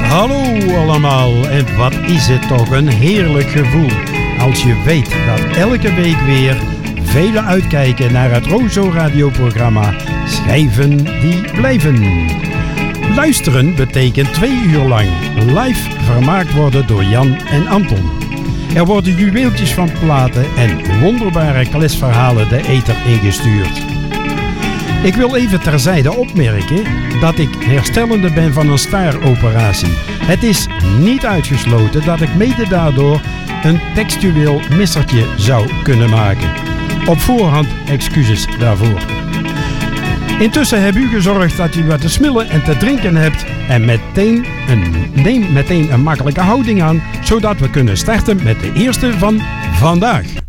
Hallo allemaal en wat is het toch een heerlijk gevoel als je weet dat elke week weer velen uitkijken naar het Rozo radioprogramma Schijven die blijven. Luisteren betekent 2 uur lang live vermaakt worden door Jan en Anton. Er worden juweeltjes van platen en wonderbare kletsverhalen de ether ingestuurd. Ik wil even terzijde opmerken dat ik herstellende ben van een staaroperatie. Het is niet uitgesloten dat ik mede daardoor een textueel missertje zou kunnen maken. Op voorhand excuses daarvoor. Intussen heb u gezorgd dat u wat te smillen en te drinken hebt en neem meteen een makkelijke houding aan, zodat we kunnen starten met de eerste van vandaag.